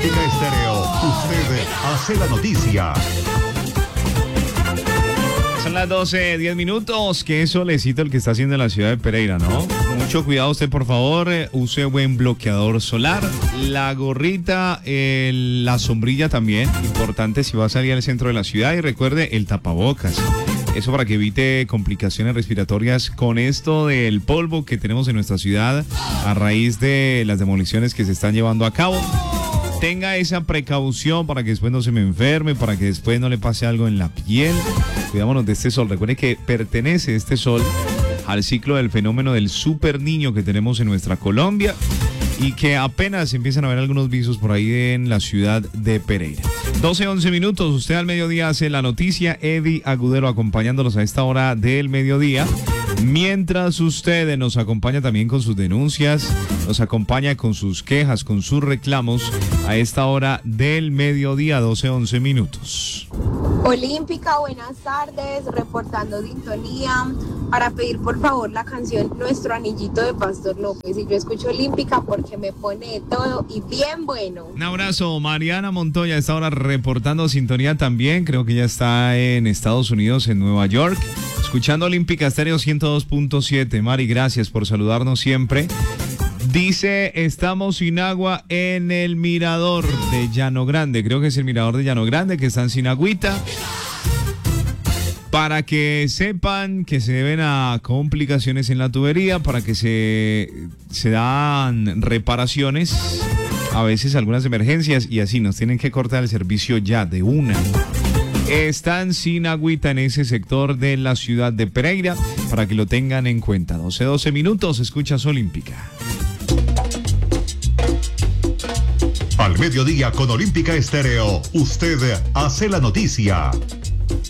Olímpica Estéreo, usted hace la noticia. Son las 12:10. Qué solecito el que está haciendo en la ciudad de Pereira, ¿no? Mucho cuidado usted, por favor. Use buen bloqueador solar. La gorrita, la sombrilla también. Importante si va a salir al centro de la ciudad. Y recuerde el tapabocas. Eso para que evite complicaciones respiratorias con esto del polvo que tenemos en nuestra ciudad a raíz de las demoliciones que se están llevando a cabo. Tenga esa precaución para que después no se me enferme, para que después no le pase algo en la piel. Cuidámonos de este sol. Recuerde que pertenece este sol al ciclo del fenómeno del super niño que tenemos en nuestra Colombia y que apenas empiezan a ver algunos visos por ahí en la ciudad de Pereira. 12:11. Usted al mediodía hace la noticia. Eddie Agudelo acompañándolos a esta hora del mediodía. Mientras usted nos acompaña también con sus denuncias, nos acompaña con sus quejas, con sus reclamos a esta hora del mediodía, 12:11. Olímpica, buenas tardes, reportando sintonía para pedir por favor la canción Nuestro Anillito de Pastor López. Y yo escucho Olímpica porque me pone de todo y bien bueno. Un abrazo, Mariana Montoya, a esta hora reportando sintonía también, creo que ya está en Estados Unidos, en Nueva York. Escuchando Olímpica Estéreo 102.7. Mari, gracias por saludarnos siempre. Dice, estamos sin agua en el mirador de Llano Grande. Creo que es el mirador de Llano Grande, que están sin agüita. Para que sepan que se deben a complicaciones en la tubería, para que se dan reparaciones, a veces algunas emergencias, y así nos tienen que cortar el servicio ya de una. Están sin agüita en ese sector de la ciudad de Pereira, para que lo tengan en cuenta. 12:12. Escuchas Olímpica. Al mediodía con Olímpica Estéreo, usted hace la noticia.